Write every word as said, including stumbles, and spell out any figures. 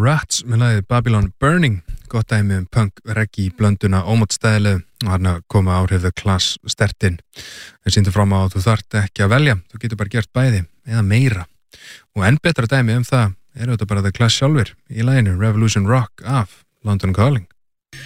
Rats með lagið Babylon Burning, gott dæmi um punk reggae blönduna ómótstæðilegu og hann að koma áhrif The Clash stertinn. Þeir sýndu fram á að þú þarft ekki að velja, þú getur bara gert bæði eða meira. Og enn betra dæmi um það eru þetta bara The Clash sjálfur í laginu Revolution Rock af London Calling.